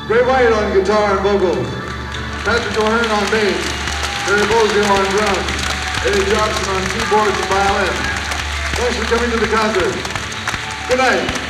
Ray White on guitar and vocals, Patrick O'Hearn on bass, Terry Bozio on drums, Eddie Johnson on keyboards and violin. Thanks for coming to the concert. Good night.